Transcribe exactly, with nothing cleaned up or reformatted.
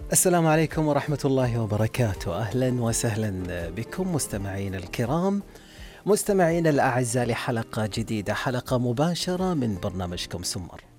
السلام عليكم ورحمة الله وبركاته. أهلا وسهلا بكم مستمعين الكرام، مستمعين الأعزاء، لحلقة جديدة، حلقة مباشرة من برنامجكم سمر.